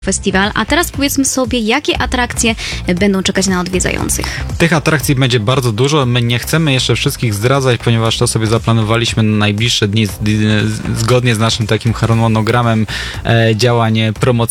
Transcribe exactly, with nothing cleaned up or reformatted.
Festiwal, a teraz powiedzmy sobie, jakie atrakcje będą czekać na odwiedzających. Tych atrakcji będzie bardzo dużo. My nie chcemy jeszcze wszystkich zdradzać, ponieważ to sobie zaplanowaliśmy na najbliższe dni z, z, zgodnie z naszym takim harmonogramem e, działań promocyjnych.